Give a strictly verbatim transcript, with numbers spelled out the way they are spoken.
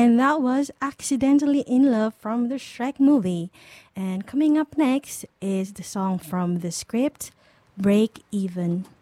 And that was Accidentally in Love from the Shrek movie. And coming up next is the song from the script, Break Even.